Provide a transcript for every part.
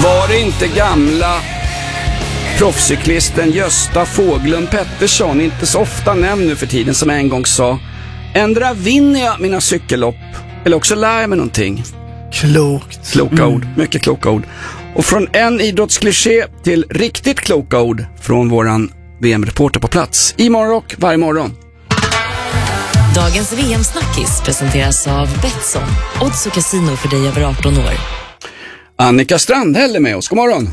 Var det inte gamla proffscyklisten Gösta Fåglund Pettersson, inte så ofta nämnd nu för tiden, som en gång sa: ändra vinner jag mina cykellopp, eller också lär jag mig någonting. Klokt. Kloka ord, mycket kloka ord. Och från en idrottskliché till riktigt kloka ord från våran VM-reporter på plats i Morgonrock varje morgon. Dagens VM-snackis presenteras av Betsson, odds och casino för dig över 18 år. Annika Strandhäll är med oss, god morgon.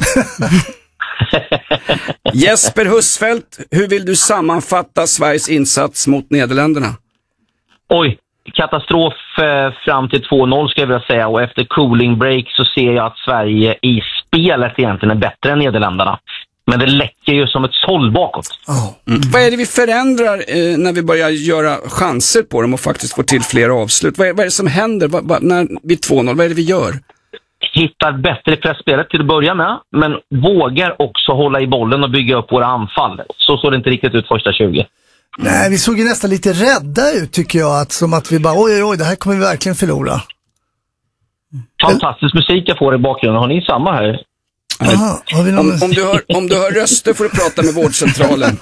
Jesper Husfeldt, hur vill du sammanfatta Sveriges insats mot Nederländerna? Oj, katastrof fram till 2-0 ska jag vilja säga, och efter cooling break så ser jag att Sverige i spelet egentligen är bättre än Nederländerna. Men det läcker ju som ett såll bakåt. Vad är det vi förändrar när vi börjar göra chanser på dem och faktiskt får till fler avslut? Vad är det som händer när vi 2-0? Vad är det vi gör? Hittar bättre i pressspelet till att börja med, men vågar också hålla i bollen och bygga upp våra anfall. Så såg det inte riktigt ut första 20. Nej, vi såg ju nästan lite rädda ut tycker jag, som att vi bara oj, det här kommer vi verkligen förlora. Fantastisk musik jag får i bakgrunden, har ni samma här? Aha, om du hör röster får du prata med vårdcentralen.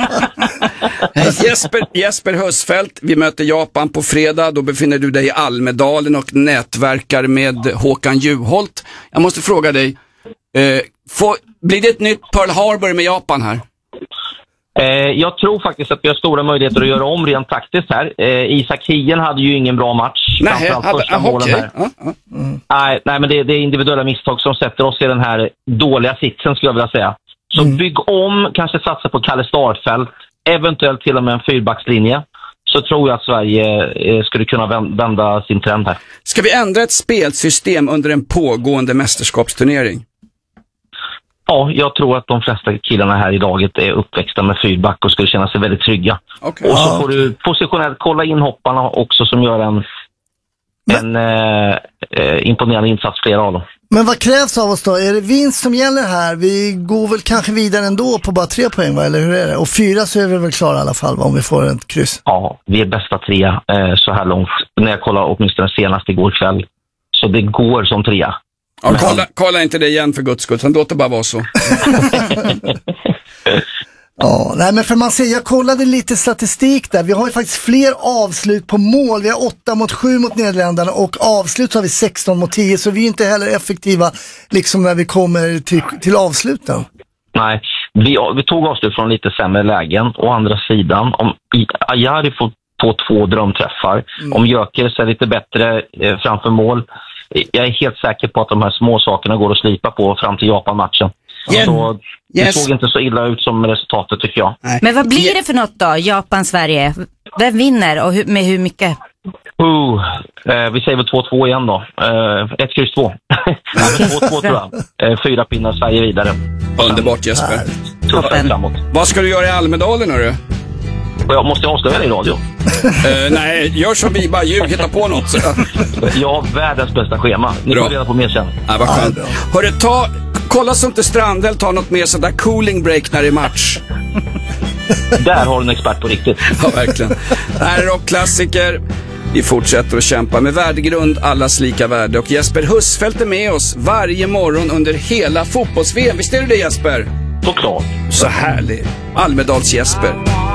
Jesper Husfeldt, vi möter Japan på fredag. Då befinner du dig i Almedalen och nätverkar med Håkan Juholt. Jag måste fråga dig, blir det ett nytt Pearl Harbor med Japan här? Jag tror faktiskt att vi har stora möjligheter att göra om rent taktiskt här. Isak Hien hade ju ingen bra match. Nej, men det är individuella misstag som sätter oss i den här dåliga sitsen, skulle jag vilja säga. Så bygg om, kanske satsa på Kalle Startfält, eventuellt till och med en fyrbackslinje. Så tror jag att Sverige skulle kunna vända sin trend här. Ska vi ändra ett spelsystem under en pågående mästerskapsturnering? Ja, jag tror att de flesta killarna här i laget är uppväxta med fyrback och skulle känna sig väldigt trygga. Okay. Och så får du positionellt kolla in hopparna också, som gör en imponerande insats flera av dem. Men vad krävs av oss då? Är det vinst som gäller här? Vi går väl kanske vidare ändå på bara 3 poäng, va? Eller hur är det? Och 4 så är vi väl klara i alla fall, va? Om vi får ett kryss. Ja, vi är bästa 3 så här långt. När jag kollar åtminstone senast igår kväll. Så det går som 3. Ja, kolla inte det igen för Guds skull, så låt det bara vara så. Ja, nej, men för man ser, jag kollade lite statistik där. Vi har ju faktiskt fler avslut på mål. Vi har 8-7 mot Nederländerna och avslut har vi 16-10. Så vi är inte heller effektiva liksom när vi kommer till avsluten. Nej, vi tog avslut från lite sämre lägen. Å andra sidan, om Ajari får på 2 drömträffar, om Jökers är lite bättre framför mål, jag är helt säker på att de här små sakerna går att slipa på fram till Japan-matchen. Så det såg inte så illa ut som resultatet, tycker jag. Men vad blir det för något då, Japan-Sverige? Vem vinner och med hur mycket? Vi säger väl 2-2 igen då. 1-2. 2-2 tror jag. 4 pinnar, Sverige vidare. Underbart, Jesper. Framåt. Vad ska du göra i Almedalen, hörru? Jag måste avslöja det i radio. Nej, gör som vi, bara ljug, hitta på något. Jag har världens bästa schema. Ni får reda på mer sen. Ja, vad skönt. Hörru, kolla så inte Strandhäll tar något mer sådär cooling break när det är match. Där har du en expert på riktigt. Ja, verkligen. Det här är rockklassiker. Vi fortsätter att kämpa med värdegrund, allas lika värde. Och Jesper Husfeldt är med oss varje morgon under hela fotbolls-VM. Visst är du det, Jesper? Såklart. Så härlig. Almedals Jesper.